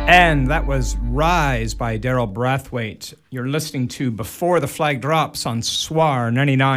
And that was Rise by Daryl Brathwaite. You're listening to Before the Flag Drops on SWR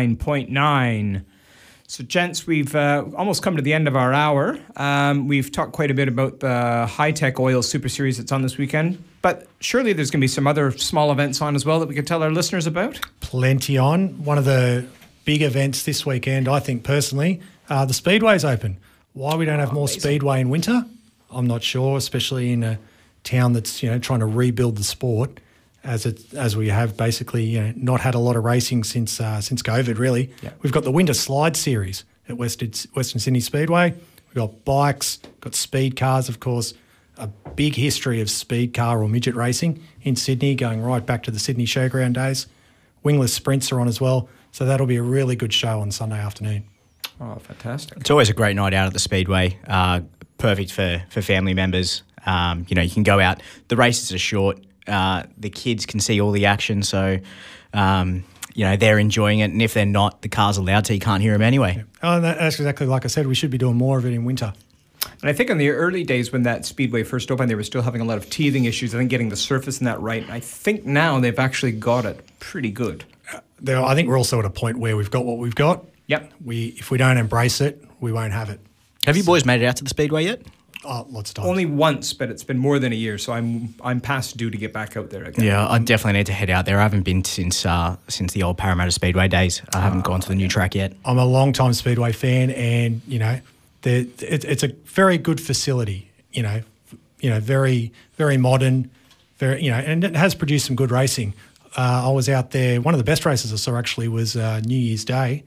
99.9. So, gents, we've almost come to the end of our hour. We've talked quite a bit about the Hi-Tech Oil Super Series that's on this weekend. But surely there's going to be some other small events on as well that we could tell our listeners about? Plenty on. One of the big events this weekend, I think personally, the Speedway's open. Why we don't have more amazing. Speedway in winter, I'm not sure, especially in a town that's trying to rebuild the sport, as we have basically not had a lot of racing since COVID. Really, We've got the Winter Slide Series at Western Sydney Speedway. We've got bikes, got speed cars, of course. A big history of speed car or midget racing in Sydney, going right back to the Sydney Showground days. Wingless sprints are on as well, so that'll be a really good show on Sunday afternoon. Oh, fantastic! It's always a great night out at the Speedway. Perfect for family members. You can go out. The races are short. The kids can see all the action, so they're enjoying it. And if they're not, the car's are loud, so you can't hear them anyway. Yeah. Oh, that's exactly like I said. We should be doing more of it in winter. And I think in the early days when that Speedway first opened, they were still having a lot of teething issues. I think getting the surface and that right. And I think now they've actually got it pretty good. I think we're also at a point where we've got what we've got. Yep. If we don't embrace it, we won't have it. Have you boys made it out to the Speedway yet? Oh, lots of times. Only once, but it's been more than a year, so I'm past due to get back out there again. Yeah, I definitely need to head out there. I haven't been since the old Parramatta Speedway days. I haven't gone to the new track yet. I'm a long-time Speedway fan, and it's a very good facility. Very very modern, and it has produced some good racing. I was out there. One of the best races I saw actually was New Year's Day.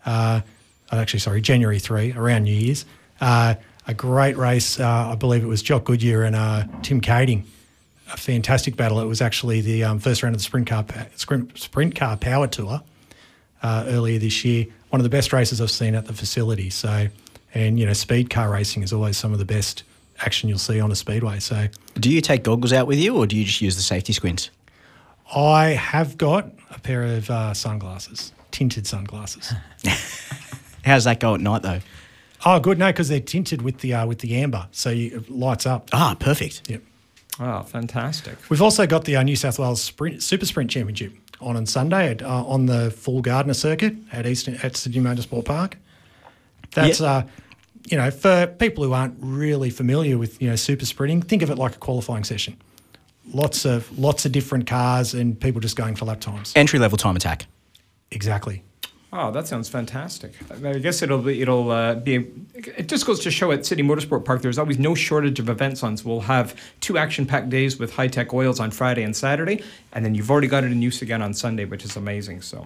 January 3, around New Year's. A great race. I believe it was Jock Goodyear and Tim Kading. A fantastic battle. It was actually the first round of the Sprint Car Power Tour earlier this year. One of the best races I've seen at the facility. So, and speed car racing is always some of the best action you'll see on a speedway. So, do you take goggles out with you, or do you just use the safety squints? I have got a pair of sunglasses, tinted sunglasses. How's that go at night though? Oh, good. No, because they're tinted with the amber, so it lights up. Ah, perfect. Yep. Oh, fantastic. We've also got the New South Wales Super Sprint Championship on Sunday on the full Gardner circuit at Sydney Motorsport Park. That's for people who aren't really familiar with super sprinting, think of it like a qualifying session. Lots of different cars and people just going for lap times. Entry level time attack. Exactly. Oh, that sounds fantastic. I guess it'll be. It just goes to show at Sydney Motorsport Park, there's always no shortage of events on. So we'll have 2 action-packed days with Hi-Tech Oils on Friday and Saturday, and then you've already got it in use again on Sunday, which is amazing. So,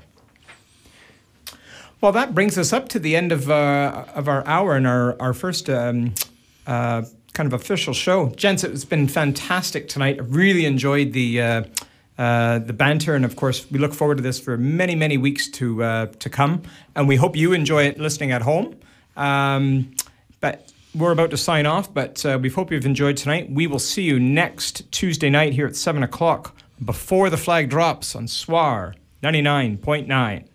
well, that brings us up to the end of our hour and our first kind of official show, gents. It's been fantastic tonight. I really enjoyed the banter, and of course we look forward to this for many, many weeks to come, and we hope you enjoy it listening at home. But we're about to sign off, but we hope you've enjoyed tonight. We will see you next Tuesday night here at 7 o'clock before the flag drops on SWR 99.9.